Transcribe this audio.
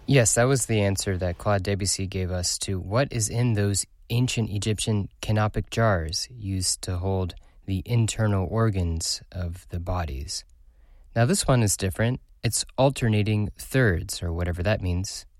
Yes, that was the answer that Claude Debussy gave us to what is in those ancient Egyptian canopic jars used to hold the internal organs of the bodies. Now, this one is different. It's alternating thirds, or whatever that means.